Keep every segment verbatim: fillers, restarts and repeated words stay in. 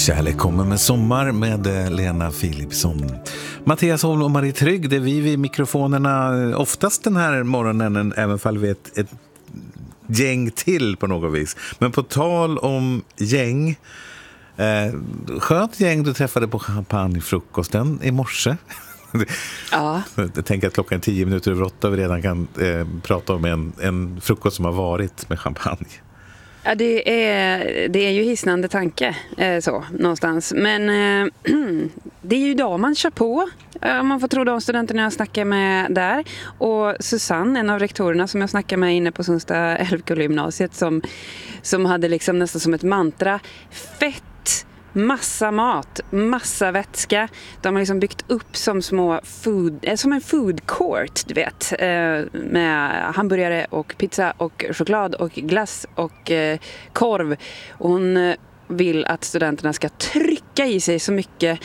Kärlek kommer med sommar med Lena Philipsson. Mattias Holm och Marie Trygg, det är vi vid mikrofonerna oftast den här morgonen, även fall vi är ett, ett gäng till på något vis. Men på tal om gäng, eh, skönt gäng du träffade på champagnefrukosten i morse. Ja. Jag tänker att klockan är tio minuter över åtta vi redan kan eh, prata om en, en frukost som har varit med champagne. Ja, det är, det är ju hisnande tanke eh, så, någonstans. Men eh, det är ju idag man kör på. Om man får tro de studenterna jag snackar med där. Och Susanne, en av rektorerna som jag snackar med inne på Sundsta Älvkullagymnasiet, som, som hade liksom nästan som ett mantra: fett, massa mat, massa vätska. De har liksom byggt upp som små food, som en food court, du vet, med hamburgare och pizza och choklad och glass och korv. Och hon vill att studenterna ska trycka i sig så mycket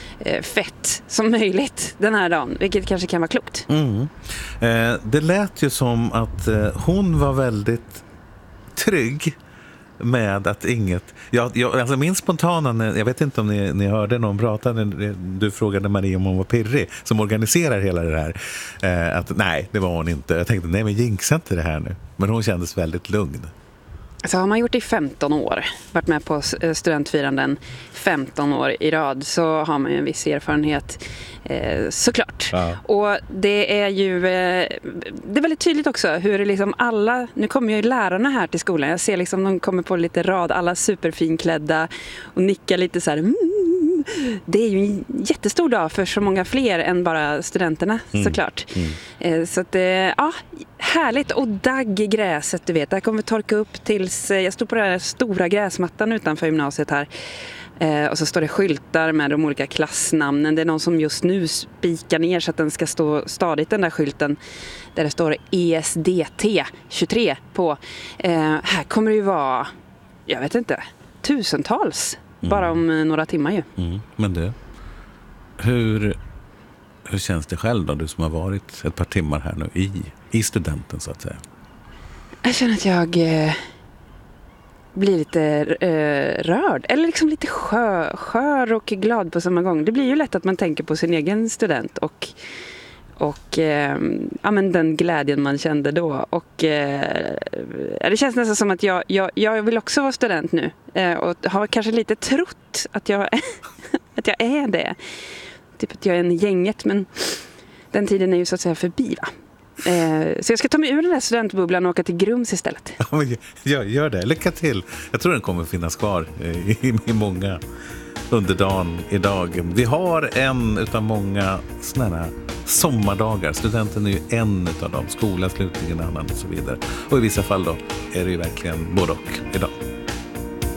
fett som möjligt den här dagen, vilket kanske kan vara klokt. Mm. Eh, det lät ju som att eh, hon var väldigt trygg med att inget... Jag, jag, alltså min spontana... Jag vet inte om ni, ni hörde någon prata när du frågade Marie om hon var pirrig som organiserar hela det här. Eh, att nej, det var hon inte. Jag tänkte, nej men jinxa inte det här nu. Men hon kändes väldigt lugn. Så har man gjort det i femton år, varit med på studentfiranden femton år i rad, så har man ju en viss erfarenhet eh, såklart. Ja. Och det är ju eh, det är väldigt tydligt också hur det liksom alla, nu kommer ju lärarna här till skolan, jag ser liksom de kommer på lite rad, alla superfinklädda och nickar lite så här. Mm. Det är ju en jättestor dag för så många fler än bara studenterna, mm. såklart. Mm. Så att, ja, härligt. Och dagg i gräset, du vet. Där kommer vi torka upp tills... Jag står på den här stora gräsmattan utanfför gymnasiet här. Och så står det skyltar med de olika klassnamnen. Det är någon som just nu spikar ner så att den ska stå stadigt, den där skylten. Där det står E S D T tjugotre på. Här kommer det ju vara, jag vet inte, tusentals. Mm. Bara om några timmar ju. Mm. Men du, hur, hur känns det själv då, du som har varit ett par timmar här nu i, i studenten så att säga? Jag känner att jag eh, blir lite eh, rörd. Eller liksom lite skör, skör och glad på samma gång. Det blir ju lätt att man tänker på sin egen student och Och eh, ja, men den glädjen man kände då. Och eh, det känns nästan som att jag, jag, jag vill också vara student nu. Eh, och har kanske lite trott att jag, att jag är det. Typ att jag är en gänget. Men den tiden är ju så att säga förbi, va? Eh, så jag ska ta mig ur den här studentbubblan och åka till Grums istället. Ja, men gör, gör det. Lycka till. Jag tror den kommer finnas kvar i, i många under dagen idag. Vi har en utav många sådana här sommardagar. Studenten är ju en utav dem. Skolan slutligen en annan och så vidare. Och i vissa fall då är det ju verkligen både och idag.